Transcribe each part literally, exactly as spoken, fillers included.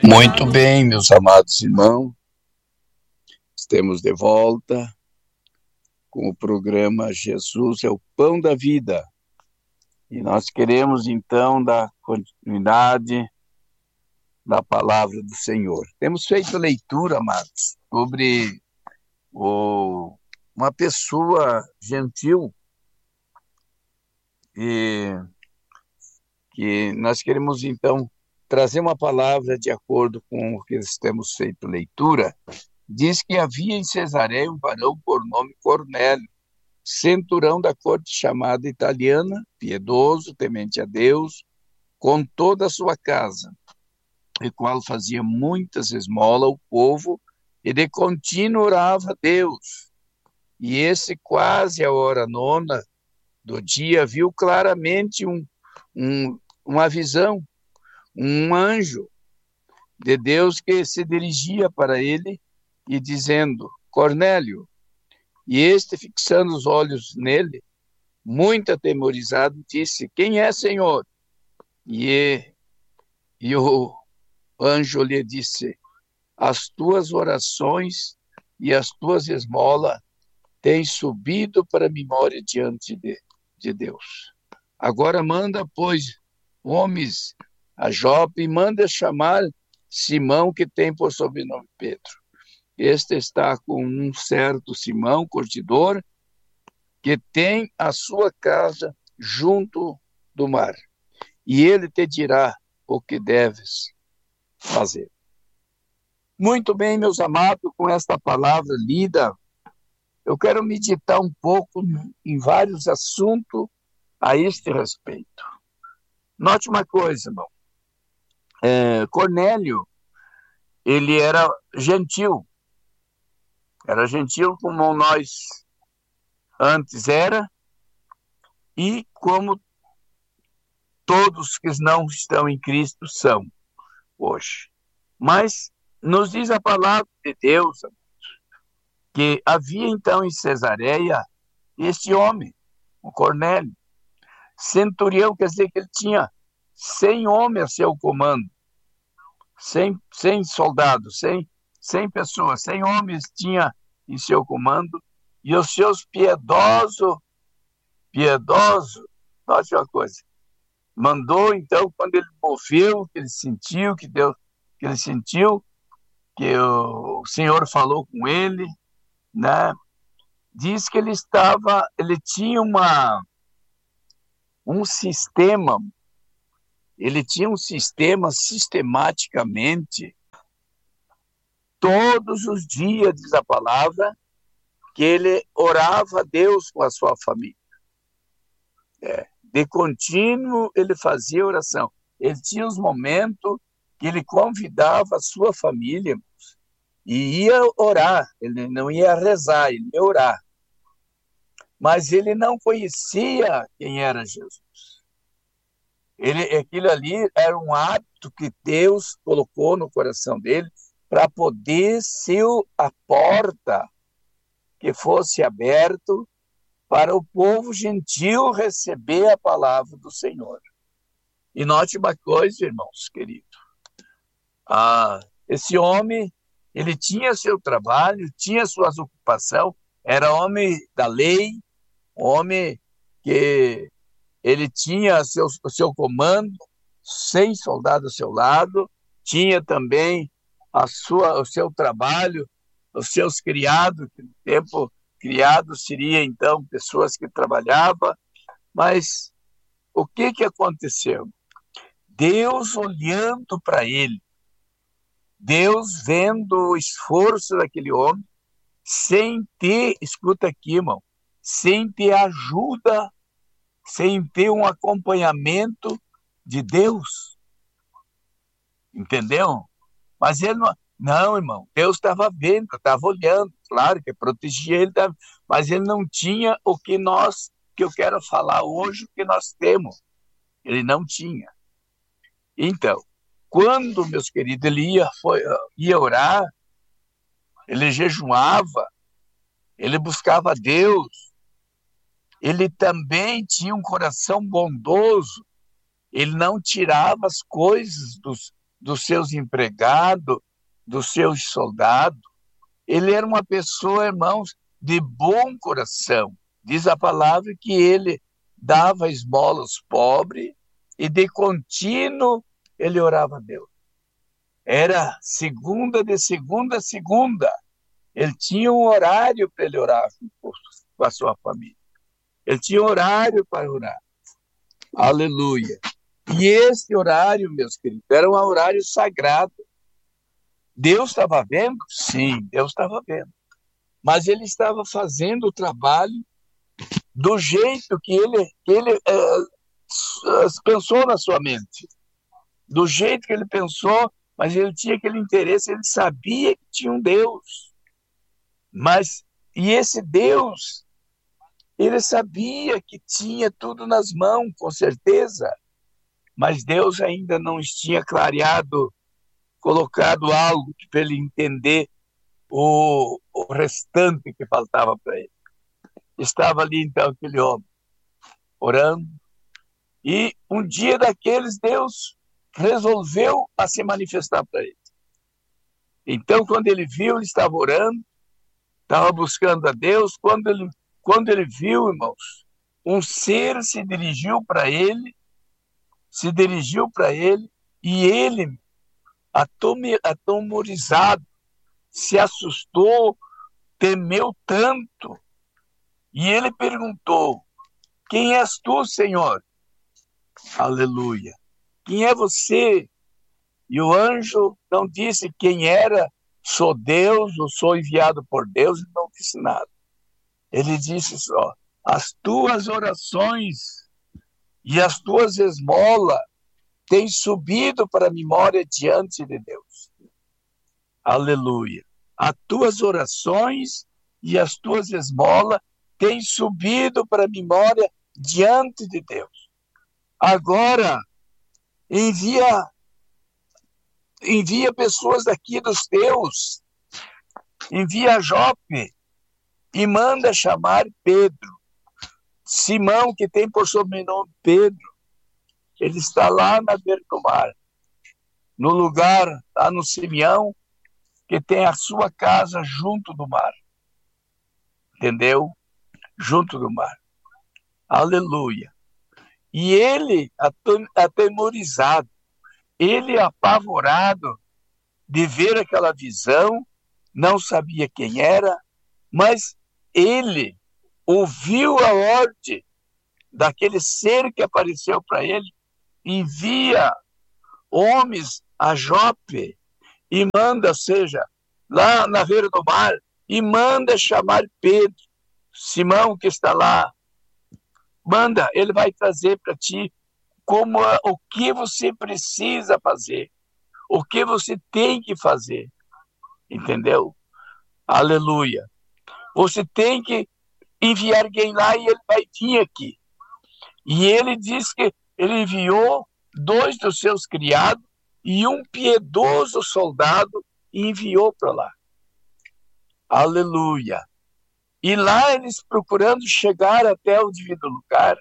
Muito bem, meus amados irmãos, estamos de volta com o programa Jesus é o Pão da Vida. E nós queremos, então, dar continuidade da palavra do Senhor. Temos feito leitura, amados, sobre o, uma pessoa gentil e que nós queremos, então, trazer uma palavra de acordo com o que temos feito leitura. Diz que havia em Cesareia um varão por nome Cornélio, centurão da corte chamada italiana, piedoso, temente a Deus, com toda a sua casa, e qual fazia muitas esmolas ao povo, e de contínuo orava a Deus. E esse, quase a hora nona do dia, viu claramente um, um, uma visão, um anjo de Deus que se dirigia para ele e dizendo, Cornélio, e este, fixando os olhos nele, muito atemorizado, disse, quem é, Senhor? E, e o anjo lhe disse, as tuas orações e as tuas esmolas têm subido para a memória diante de, de Deus. Agora manda, pois, homens a Jope e manda chamar Simão, que tem por sobrenome Pedro. Este está com um certo Simão, curtidor, que tem a sua casa junto do mar. E ele te dirá o que deves fazer. Muito bem, meus amados, com esta palavra lida, eu quero meditar um pouco em vários assuntos a este respeito. Note uma coisa, irmão. É, Cornélio, ele era gentil. Era gentil como nós antes era e como todos que não estão em Cristo são hoje. Mas nos diz a palavra de Deus que havia então em Cesareia este homem, o Cornélio, centurião, quer dizer que ele tinha cem homens a seu comando, cem, cem soldados, cem, cem pessoas, cem homens tinha em seu comando, e os seus piedosos, piedosos, note uma coisa, mandou então, quando ele ouviu, que ele sentiu, que Deus, que ele sentiu, que o Senhor falou com ele, né? Diz que ele estava, ele tinha uma, um sistema, ele tinha um sistema sistematicamente, todos os dias, diz a palavra, que ele orava a Deus com a sua família. É, de contínuo ele fazia oração. Ele tinha os momentos que ele convidava a sua família e ia orar. Ele não ia rezar, ele ia orar. Mas ele não conhecia quem era Jesus. Ele, aquilo ali era um hábito que Deus colocou no coração dele para poder ser a porta que fosse aberto para o povo gentil receber a palavra do Senhor. E note uma coisa, irmãos queridos. Ah, esse homem, ele tinha seu trabalho, tinha suas ocupações, era homem da lei, homem que ele tinha seu, seu comando, cem soldados ao seu lado, tinha também a sua, o seu trabalho, os seus criados, que no tempo criados seria então pessoas que trabalhavam, mas o que que aconteceu? Deus olhando para ele, Deus vendo o esforço daquele homem, sem ter, escuta aqui, irmão, sem ter ajuda, sem ter um acompanhamento de Deus, entendeu? Mas ele não, não, irmão, Deus estava vendo, estava olhando, claro que protegia ele, mas ele não tinha o que nós, que eu quero falar hoje, o que nós temos. Ele não tinha. Então, quando, meus queridos, ele ia, foi, ia orar, ele jejuava, ele buscava Deus, ele também tinha um coração bondoso, ele não tirava as coisas dos, dos seus empregados, dos seus soldados. Ele era uma pessoa, irmãos, de bom coração. Diz a palavra que ele dava esmola aos pobres e de contínuo ele orava a Deus. Era segunda de segunda a segunda. Ele tinha um horário para ele orar com a sua família. Ele tinha horário para orar. Aleluia. E esse horário, meus queridos, era um horário sagrado. Deus estava vendo? Sim, Deus estava vendo. Mas ele estava fazendo o trabalho do jeito que ele, que ele é, pensou na sua mente. Do jeito que ele pensou, mas ele tinha aquele interesse, ele sabia que tinha um Deus. Mas, e esse Deus, ele sabia que tinha tudo nas mãos, com certeza. Mas Deus ainda não tinha clareado, colocado algo para ele entender o, o restante que faltava para ele. Estava ali, então, aquele homem, orando. E um dia daqueles, Deus resolveu a se manifestar para ele. Então, quando ele viu, ele estava orando, estava buscando a Deus. Quando ele, quando ele viu, irmãos, um ser se dirigiu para ele, se dirigiu para ele, e ele, atemorizado, se assustou, temeu tanto, e ele perguntou: quem és tu, Senhor? Aleluia. Quem é você? E o anjo não disse quem era, sou Deus, ou sou enviado por Deus, ele não disse nada. Ele disse só: as tuas orações e as tuas esmolas têm subido para a memória diante de Deus. Aleluia. As tuas orações e as tuas esmolas têm subido para a memória diante de Deus. Agora, envia, envia pessoas daqui dos teus, envia Jope e manda chamar Pedro. Simão, que tem por sobrenome Pedro, ele está lá na beira do mar, no lugar, lá no Simeão, que tem a sua casa junto do mar. Entendeu? Junto do mar. Aleluia. E ele, atemorizado, ele apavorado de ver aquela visão, não sabia quem era, mas ele ouviu a ordem daquele ser que apareceu para ele, envia homens a Jope e manda, ou seja, lá na beira do mar, e manda chamar Pedro, Simão que está lá. Manda, ele vai trazer para ti como o que você precisa fazer, o que você tem que fazer, entendeu? Aleluia. Você tem que enviar alguém lá e ele vai vir aqui. E ele diz que ele enviou dois dos seus criados e um piedoso soldado e enviou para lá. Aleluia. E lá eles procurando chegar até o devido lugar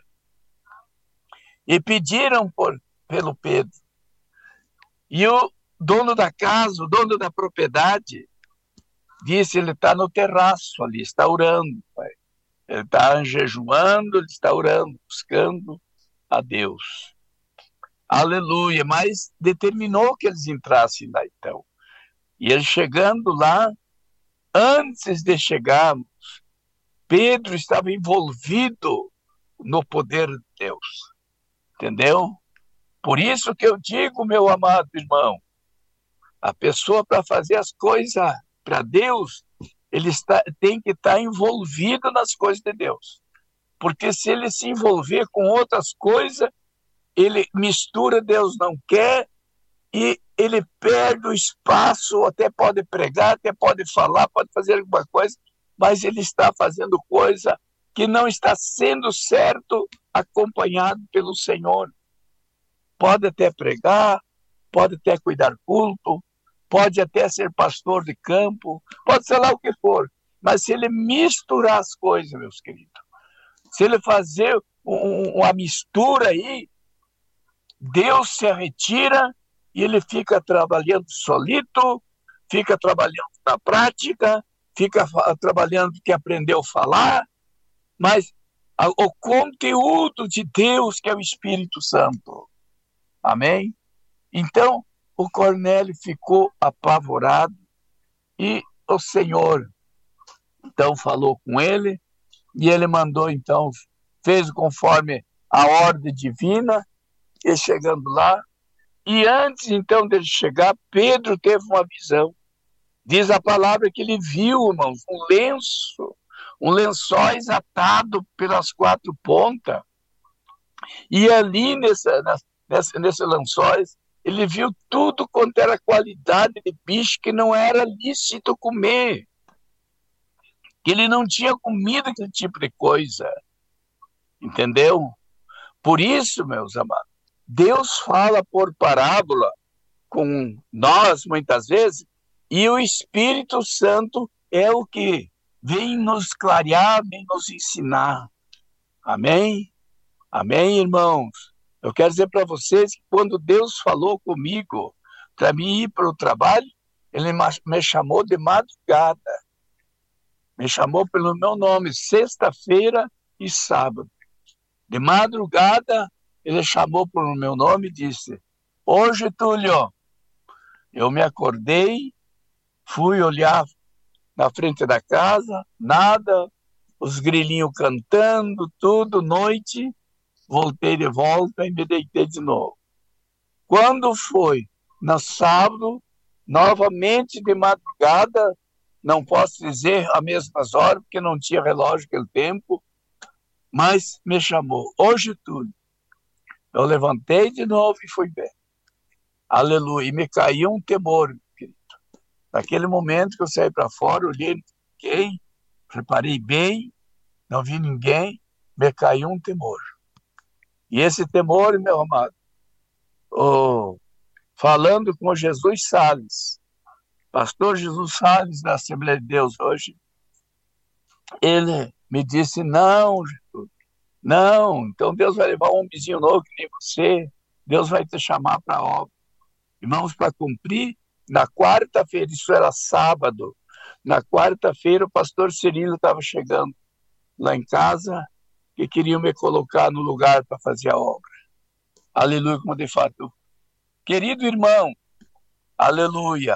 e pediram por, pelo Pedro. E o dono da casa, o dono da propriedade, disse: ele está no terraço ali, está orando, pai. Ele está jejuando, ele está orando, buscando a Deus. Aleluia. Mas determinou que eles entrassem lá então. E eles chegando lá, antes de chegarmos, Pedro estava envolvido no poder de Deus. Entendeu? Por isso que eu digo, meu amado irmão, a pessoa, para fazer as coisas para Deus, ele está, tem que estar envolvido nas coisas de Deus. Porque se ele se envolver com outras coisas, ele mistura, Deus não quer, e ele perde o espaço, até pode pregar, até pode falar, pode fazer alguma coisa, mas ele está fazendo coisa que não está sendo certo, acompanhado pelo Senhor. Pode até pregar, pode até cuidar culto, pode até ser pastor de campo, pode ser lá o que for, mas se ele misturar as coisas, meus queridos, se ele fazer um, uma mistura aí, Deus se retira e ele fica trabalhando solito, fica trabalhando na prática, fica trabalhando que aprendeu a falar, mas a, o conteúdo de Deus, que é o Espírito Santo. Amém? Então, o Cornélio ficou apavorado e o Senhor, então, falou com ele e ele mandou, então, fez conforme a ordem divina, e chegando lá, e antes, então, dele chegar, Pedro teve uma visão. Diz a palavra que ele viu, irmãos, um lenço, um lençóis atado pelas quatro pontas. E ali, nessa, nessa, nesse lençóis, ele viu tudo quanto era qualidade de bicho que não era lícito comer. Que ele não tinha comido aquele tipo de coisa. Entendeu? Por isso, meus amados, Deus fala por parábola com nós, muitas vezes, e o Espírito Santo é o que vem nos clarear, vem nos ensinar. Amém? Amém, irmãos? Eu quero dizer para vocês que quando Deus falou comigo para mim ir para o trabalho, ele me chamou de madrugada. Me chamou pelo meu nome, sexta-feira e sábado. De madrugada, ele chamou pelo meu nome e disse: hoje, Túlio, eu me acordei, fui olhar na frente da casa, nada, os grilinhos cantando, tudo, noite, voltei de volta e me deitei de novo. Quando foi no sábado, novamente de madrugada, não posso dizer as mesmas horas, porque não tinha relógio naquele tempo, mas me chamou. Hoje, Túlio, eu levantei de novo e fui bem. Aleluia. E me caiu um temor, querido. Naquele momento que eu saí para fora, olhei, fiquei, preparei bem, não vi ninguém, me caiu um temor. E esse temor, meu amado, oh, falando com Jesus Salles, pastor Jesus Salles da Assembleia de Deus hoje, ele me disse: não, Jesus, não, então Deus vai levar um homenzinho novo que nem você, Deus vai te chamar para a obra. Irmãos, para cumprir, na quarta-feira, isso era sábado, na quarta-feira o pastor Cirilo estava chegando lá em casa e queriam me colocar no lugar para fazer a obra. Aleluia, como de fato. Querido irmão, aleluia,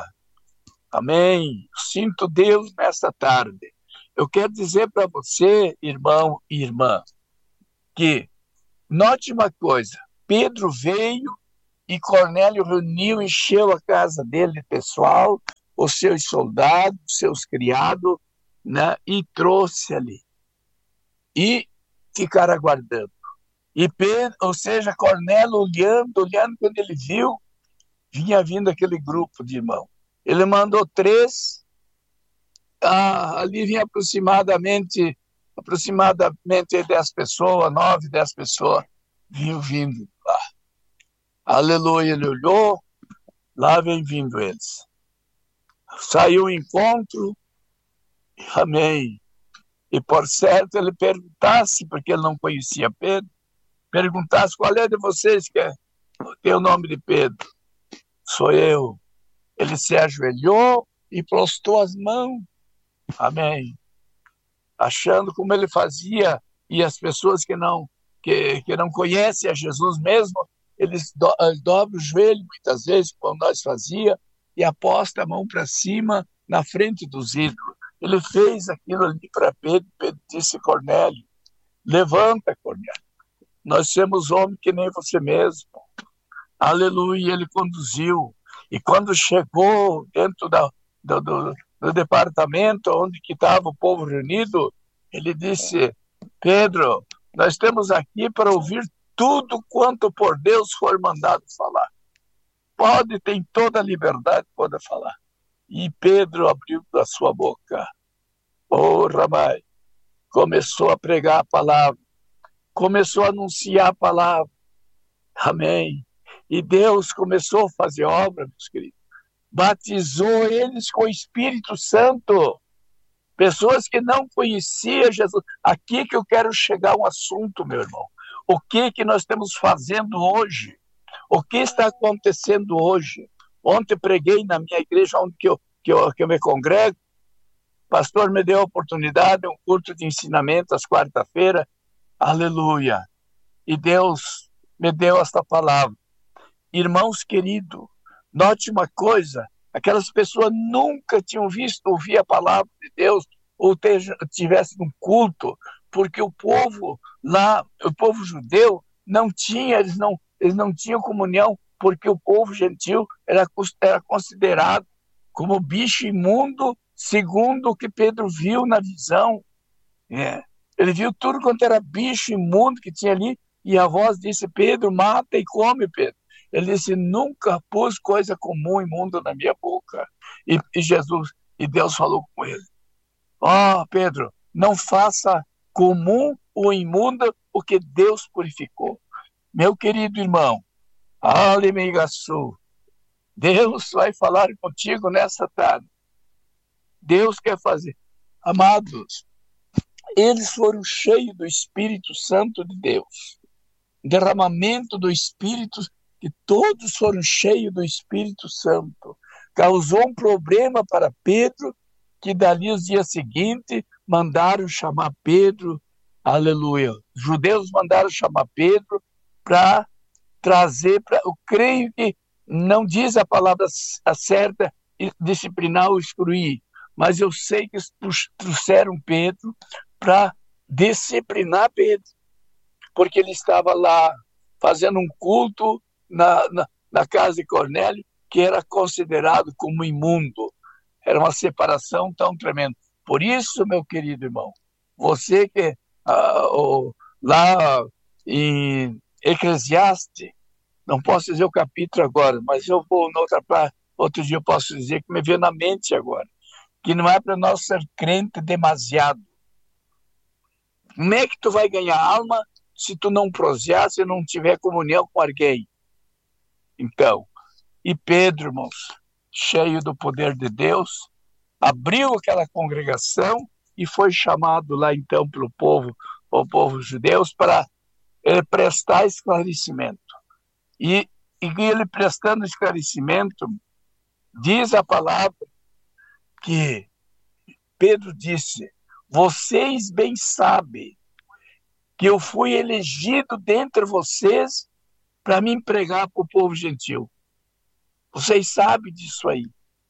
amém. Sinto Deus nesta tarde. Eu quero dizer para você, irmão e irmã, que note uma coisa: Pedro veio e Cornélio reuniu, encheu a casa dele de pessoal, os seus soldados, os seus criados, né, e trouxe ali. E ficaram aguardando. E Pedro, ou seja, Cornélio olhando, olhando, quando ele viu, vinha vindo aquele grupo de irmãos. Ele mandou três, ah, ali vinha aproximadamente, aproximadamente dez pessoas, nove, dez pessoas, vinham vindo lá. Aleluia, ele olhou, lá vem vindo eles. Saiu o encontro, amém. E por certo ele perguntasse, porque ele não conhecia Pedro, perguntasse: qual é de vocês que é, tem o nome de Pedro? Sou eu. Ele se ajoelhou e prostrou as mãos, amém. Achando como ele fazia, e as pessoas que não, que, que não conhecem a Jesus mesmo, eles do, dobram o joelho muitas vezes, como nós fazia, e aposta a mão para cima na frente dos ídolos. Ele fez aquilo ali para Pedro. Pedro disse: Cornélio, levanta, Cornélio, nós somos homens que nem você mesmo. Aleluia, ele conduziu. E quando chegou dentro da, do, do, do departamento onde estava o povo reunido, ele disse: Pedro, nós estamos aqui para ouvir tudo quanto por Deus for mandado falar. Pode, tem toda a liberdade, pode falar. E Pedro abriu a sua boca. Oh, Ramai, começou a pregar a palavra, começou a anunciar a palavra. Amém. E Deus começou a fazer obra, meus queridos. Batizou eles com o Espírito Santo. Pessoas que não conheciam Jesus. Aqui que eu quero chegar a um assunto, meu irmão. O que que nós estamos fazendo hoje? O que está acontecendo hoje? Ontem preguei na minha igreja, onde que eu, que eu, que eu me congrego. O pastor me deu a oportunidade, um culto de ensinamento às quarta-feira. Aleluia! E Deus me deu esta palavra. Irmãos queridos, note uma coisa, aquelas pessoas nunca tinham visto ouvir a palavra de Deus ou tivessem um culto, porque o povo lá, o povo judeu, não tinha, eles não, eles não tinham comunhão, porque o povo gentil era, era considerado como bicho imundo, segundo o que Pedro viu na visão. É. Ele viu tudo quanto era bicho imundo que tinha ali, e a voz disse: Pedro, mata e come, Pedro. Ele disse: nunca pus coisa comum imunda na minha boca. E, e Jesus, e Deus falou com ele: ó, oh, Pedro, não faça comum ou imunda o que Deus purificou. Meu querido irmão, Alemigaçu, Deus vai falar contigo nessa tarde. Deus quer fazer. Amados, eles foram cheios do Espírito Santo de Deus. Derramamento do Espírito, que todos foram cheios do Espírito Santo. Causou um problema para Pedro, que dali os dias seguintes mandaram chamar Pedro, aleluia. Os judeus mandaram chamar Pedro para trazer, pra, eu creio que não diz a palavra certa, disciplinar ou excluir, mas eu sei que trouxeram Pedro para disciplinar Pedro, porque ele estava lá fazendo um culto na, na, na casa de Cornélio, que era considerado como imundo. Era uma separação tão tremenda. Por isso, meu querido irmão, você que ah, oh, lá em Eclesiastes, não posso dizer o capítulo agora, mas eu vou noutra parte, outro dia eu posso dizer que me veio na mente agora, que não é para nós ser crente demasiado. Como é que tu vai ganhar alma se tu não prosear, se não tiver comunhão com alguém? Então, e Pedro, irmãos, cheio do poder de Deus, abriu aquela congregação e foi chamado lá então pelo povo, o povo judeu, para ele prestar esclarecimento. E, e ele prestando esclarecimento, diz a palavra que Pedro disse: vocês bem sabem que eu fui elegido dentre vocês para me empregar para o povo gentil. Vocês sabem disso aí.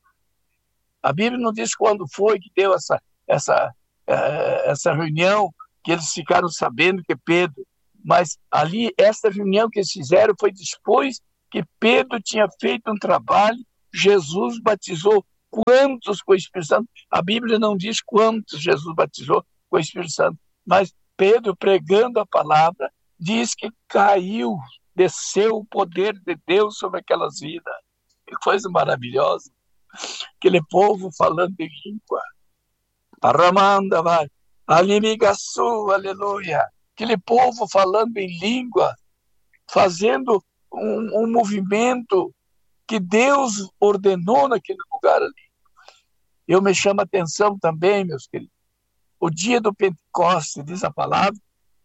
A Bíblia não diz quando foi que deu essa, essa, essa reunião, que eles ficaram sabendo que Pedro... Mas ali, essa reunião que eles fizeram foi depois que Pedro tinha feito um trabalho, Jesus batizou quantos com o Espírito Santo? A Bíblia não diz quantos Jesus batizou com o Espírito Santo, mas Pedro, pregando a palavra, diz que caiu, desceu o poder de Deus sobre aquelas vidas. Que coisa maravilhosa. Aquele povo falando em língua. Aramanda, vai. Alimigaçu, aleluia. Aquele povo falando em língua, fazendo um, um movimento que Deus ordenou naquele lugar ali. Eu me chamo a atenção também, meus queridos. O dia do Pentecostes, diz a palavra,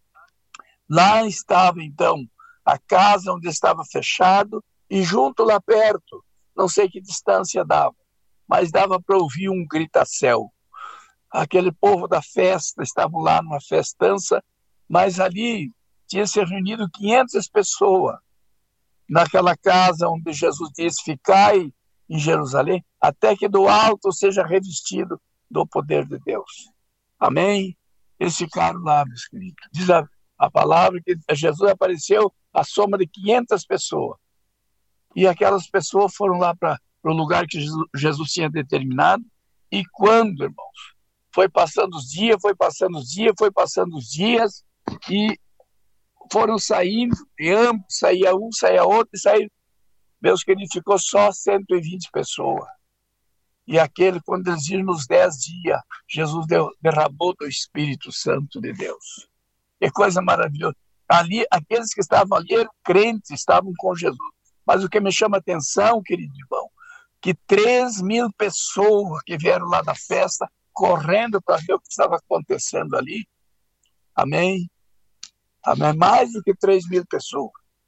lá estava então a casa onde estava fechado e junto lá perto, não sei que distância dava, mas dava para ouvir um gritacéu. Aquele povo da festa, estavam lá numa festança, mas ali tinha se reunido quinhentas pessoas naquela casa onde Jesus disse: ficai em Jerusalém, até que do alto seja revestido do poder de Deus. Amém? Eles ficaram lá, meus queridos. Diz a, a palavra que Jesus apareceu à soma de quinhentas pessoas. E aquelas pessoas foram lá para o lugar que Jesus, Jesus tinha determinado. E quando, irmãos, foi passando os dias, foi passando os dias, foi passando os dias, e foram saindo, e ambos, saía um, saía outro, e saíram. Meus queridos, ficou só cento e vinte pessoas. E aquele, quando eles viram nos dez dias, Jesus deu, derramou do Espírito Santo de Deus. Que coisa maravilhosa. Ali, aqueles que estavam ali eram crentes, estavam com Jesus. Mas o que me chama a atenção, querido irmão, que três mil pessoas que vieram lá da festa, correndo para ver o que estava acontecendo ali. Amém? Amém? Mais do que três mil pessoas.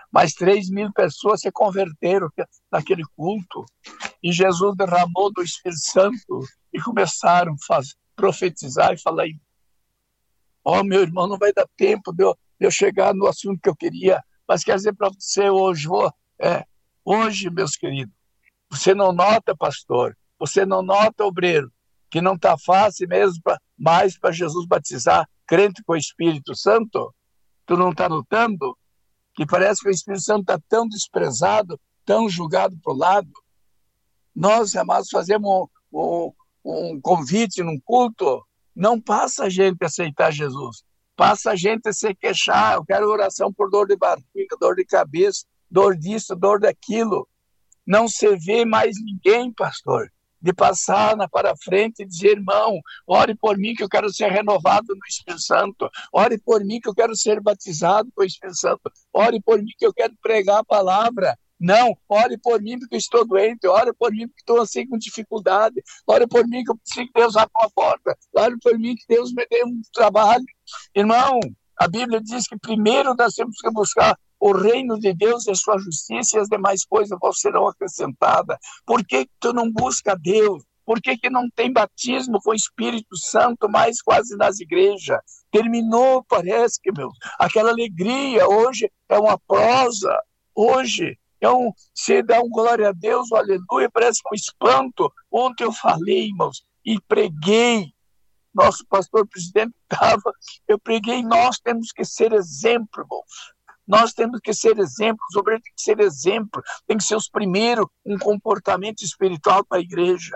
mas três mil pessoas se converteram naquele culto. E Jesus derramou do Espírito Santo e começaram a fazer, profetizar e falar: ó, oh, meu irmão, não vai dar tempo de eu, de eu chegar no assunto que eu queria, mas quero dizer para você hoje, vou, é, hoje, meus queridos, você não nota, pastor, você não nota, obreiro, que não está fácil mesmo pra, mais para Jesus batizar crente com o Espírito Santo? Tu não está notando que parece que o Espírito Santo está tão desprezado, tão julgado para o lado? Nós, amados, fazemos um, um, um convite num culto, não passa a gente a aceitar Jesus, passa a gente a se queixar: eu quero oração por dor de barriga, dor de cabeça, dor disso, dor daquilo. Não se vê mais ninguém, pastor, de passar na para frente e dizer: irmão, ore por mim que eu quero ser renovado no Espírito Santo, ore por mim que eu quero ser batizado com o Espírito Santo, ore por mim que eu quero pregar a palavra. Não, ore por mim porque estou doente, ore por mim porque estou assim com dificuldade, ore por mim que eu preciso que Deus abra uma porta, ore por mim que Deus me dê um trabalho. Irmão, a Bíblia diz que primeiro nós temos que buscar o reino de Deus e a sua justiça, e as demais coisas vos serão acrescentadas. Por que tu não busca Deus? Por que que não tem batismo com o Espírito Santo mais quase nas igrejas? Terminou, parece que, meu, aquela alegria hoje é uma prosa, hoje é um, você dá um glória a Deus, um aleluia, parece um espanto. Ontem eu falei, irmãos, e preguei, nosso pastor presidente estava, eu preguei: nós temos que ser exemplo, irmãos. Nós temos que ser exemplos, os obreiros têm que ser exemplo, tem que ser os primeiros, um comportamento espiritual para a igreja.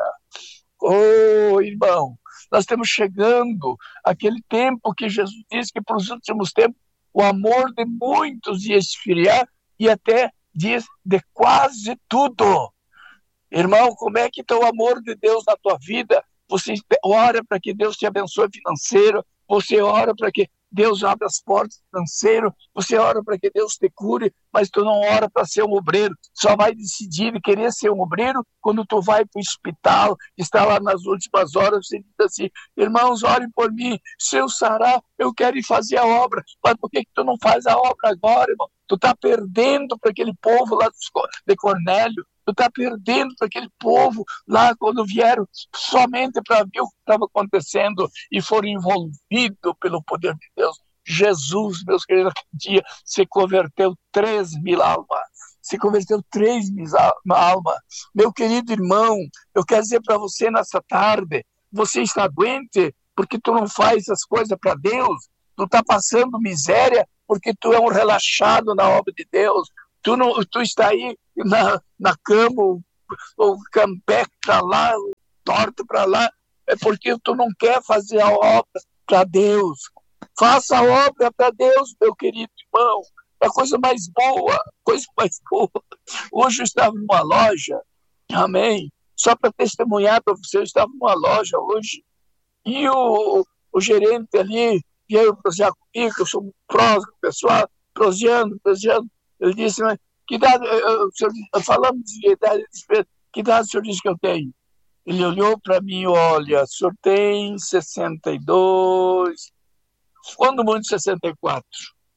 Oh, irmão, nós estamos chegando àquele tempo que Jesus disse que para os últimos tempos o amor de muitos ia esfriar, e até diz de quase tudo. Irmão, como é que está o amor de Deus na tua vida? Você ora para que Deus te abençoe financeiro, você ora para que Deus abra as portas financeiras, você ora para que Deus te cure, mas tu não ora para ser um obreiro. Só vai decidir querer ser um obreiro quando tu vai para o hospital, está lá nas últimas horas, você diz assim: irmãos, orem por mim, se eu sarar, eu quero ir fazer a obra. Mas por que que tu não faz a obra agora, irmão? Tu está perdendo para aquele povo lá de Cornélio, tu está perdendo para aquele povo lá quando vieram somente para ver o que estava acontecendo e foram envolvidos pelo poder de Deus. Jesus, meus queridos, aquele dia se converteu três mil almas. Se converteu três mil almas. Meu querido irmão, eu quero dizer para você nessa tarde: você está doente porque tu não faz as coisas para Deus, tu está passando miséria porque tu é um relaxado na obra de Deus. Tu, não, tu está aí na, na cama, o, o campeque para lá, o torto para lá, é porque tu não quer fazer a obra para Deus. Faça a obra para Deus, meu querido irmão. É a coisa mais boa, coisa mais boa. Hoje eu estava numa loja, amém, só para testemunhar para você, eu estava numa loja hoje, e o, o gerente ali veio prosear comigo, eu sou muito próximo, pessoal, proseando, proseando. Ele disse: mas que idade, eu, eu, falamos de idade, que idade o senhor diz que eu tenho? Ele olhou para mim: olha, o senhor tem sessenta e dois, quando muito sessenta e quatro.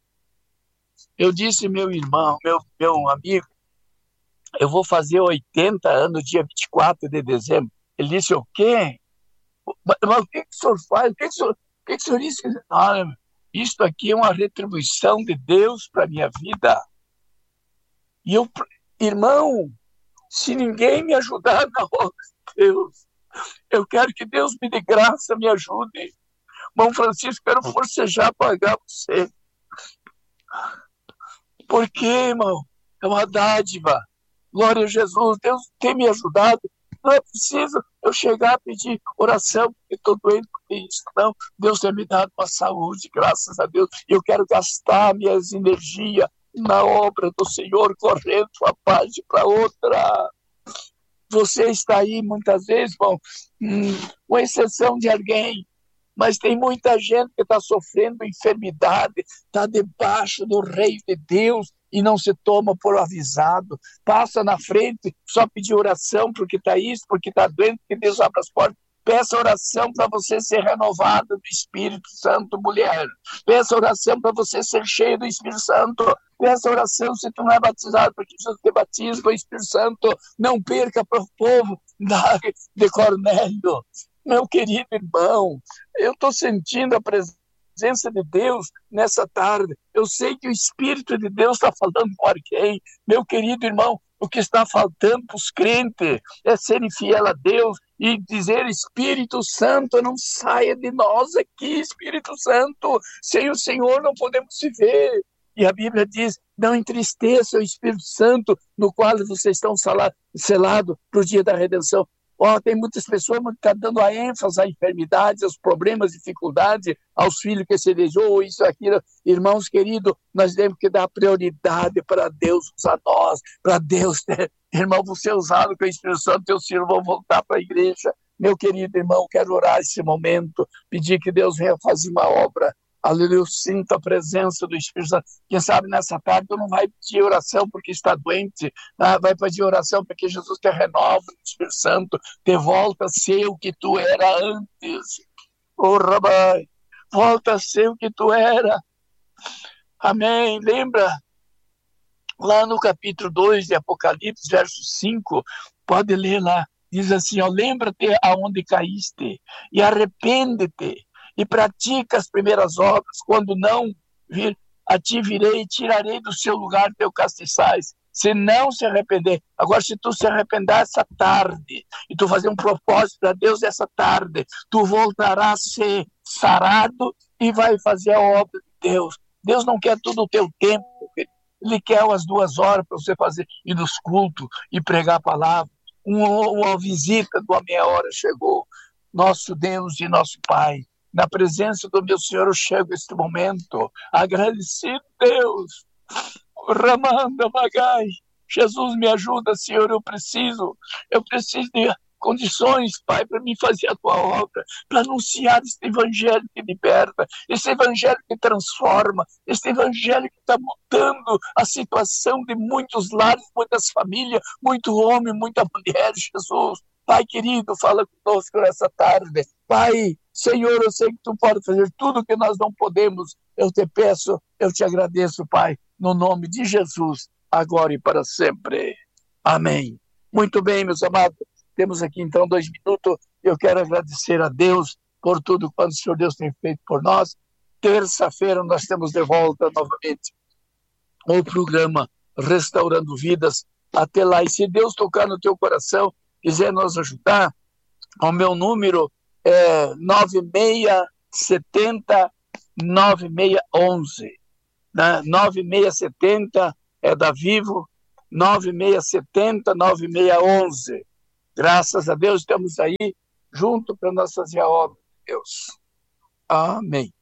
Eu disse: meu irmão, meu, meu amigo, eu vou fazer oitenta anos dia vinte e quatro de dezembro. Ele disse: o quê? Mas, mas o que, que o senhor faz? O que, que, o, senhor, o, que, que o senhor disse? Ah, isto aqui é uma retribuição de Deus para a minha vida. E eu, irmão, se ninguém me ajudar na obra de Deus, eu quero que Deus me dê graça, me ajude. Irmão Francisco, quero forcejar pagar você. Porque, irmão, é uma dádiva. Glória a Jesus, Deus tem me ajudado. Não é preciso eu chegar a pedir oração, porque estou doente por isso. Não, Deus tem me dado uma saúde, graças a Deus. Eu quero gastar minhas energias na obra do Senhor, correndo uma parte para outra. Você está aí muitas vezes, irmão, hum, com exceção de alguém, mas tem muita gente que está sofrendo enfermidade, está debaixo do reino de Deus e não se toma por avisado. Passa na frente, só pedir oração porque está isso, porque está doente, que Deus abra as portas. Peça oração para você ser renovado do Espírito Santo, mulher. Peça oração para você ser cheio do Espírito Santo. Peça oração se tu não é batizado, porque Jesus te batiza com o Espírito Santo. Não perca para o povo de Cornélio. Meu querido irmão, eu estou sentindo a presença de Deus nessa tarde. Eu sei que o Espírito de Deus está falando com alguém. Meu querido irmão, o que está faltando para os crentes é serem fiel a Deus e dizer: Espírito Santo, não saia de nós aqui, Espírito Santo. Sem o Senhor não podemos viver. E a Bíblia diz: não entristeça o Espírito Santo, no qual vocês estão selados para o dia da redenção. Oh, tem muitas pessoas que estão dando a ênfase à enfermidade, aos problemas, dificuldades, aos filhos que se deixou, isso, aquilo. Irmãos queridos, nós temos que dar prioridade para Deus usar nós, para Deus, né? Irmão, você usado com o Espírito Santo, teus filhos vão voltar para a igreja. Meu querido irmão, quero orar esse momento, pedir que Deus venha fazer uma obra. Aleluia, eu sinto a presença do Espírito Santo. Quem sabe nessa tarde tu não vai pedir oração porque está doente, ah, vai pedir oração porque Jesus te renova, o Espírito Santo te volta a ser o que tu era antes. Oh, Rabai, volta a ser o que tu era. Amém. Lembra lá no capítulo dois de Apocalipse, verso cinco, pode ler lá, diz assim, ó, lembra-te aonde caíste e arrepende-te e pratica as primeiras obras. Quando não vir, a ti virei e tirarei do seu lugar teu castiçais, se não se arrepender. Agora, se tu se arrepender essa tarde, e tu fazer um propósito para Deus essa tarde, tu voltarás a ser sarado e vai fazer a obra de Deus. Deus não quer tudo o teu tempo, Ele quer umas duas horas para você fazer, ir nos cultos e pregar a palavra. Uma, uma visita de uma meia hora chegou. Nosso Deus e nosso Pai, na presença do meu Senhor, eu chego neste momento, agradecido, Deus, Ramanda Magai, Jesus me ajuda, Senhor, eu preciso, eu preciso de condições, Pai, para me fazer a tua obra, para anunciar este evangelho que liberta, esse evangelho que transforma, este evangelho que está mudando a situação de muitos lares, muitas famílias, muito homem, muita mulher, Jesus. Pai querido, fala conosco nessa tarde. Pai, Senhor, eu sei que tu pode fazer tudo o que nós não podemos. Eu te peço, eu te agradeço, Pai, no nome de Jesus, agora e para sempre. Amém. Muito bem, meus amados. Temos aqui, então, dois minutos. Eu quero agradecer a Deus por tudo quanto o Senhor Deus tem feito por nós. Terça-feira nós temos de volta novamente o programa Restaurando Vidas. Até lá. E se Deus tocar no teu coração, quiser nos ajudar, o meu número é nove seis sete zero, nove seis um um. Né? nove seis sete zero é da Vivo, nove seis sete zero, nove seis um um. Graças a Deus estamos aí junto para nós fazer a obra de Deus. Amém.